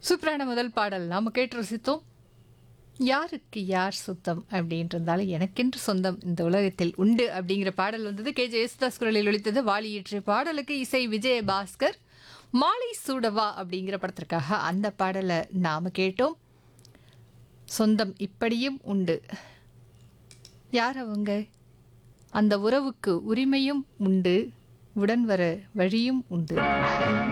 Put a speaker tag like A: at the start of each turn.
A: சூப்பரான முதல் பாடல் நாம கேட்டு ரசித்தோம். யாருக்கு யார் சுத்தம் அப்படின்றதால எனக்கென்று சொந்தம் இந்த உலகத்தில் உண்டு அப்படிங்கிற பாடல் வந்தது. கே.ஜே. யேசுதாஸ் குரலில் ஒலித்தது. வாலி இயற்றிய பாடலுக்கு இசை விஜயபாஸ்கர். மாலை சூடவா அப்படிங்கிற படத்திற்காக அந்த பாடலை நாம கேட்டோம். சொந்தம் இப்படியும் உண்டு. யார் அவங்க? அந்த உறவுக்கு உரிமையும் உண்டு, உடன் வர வழியும் உண்டு.